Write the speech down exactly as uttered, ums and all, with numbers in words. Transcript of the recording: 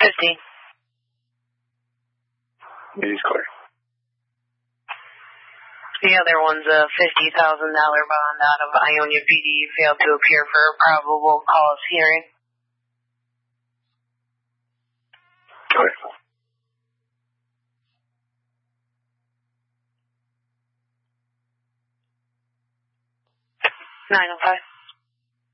fifteen. He's clear. The other one's a fifty thousand dollars bond out of Ionia P D. Failed to appear for a probable cause hearing. Clear. nine oh five.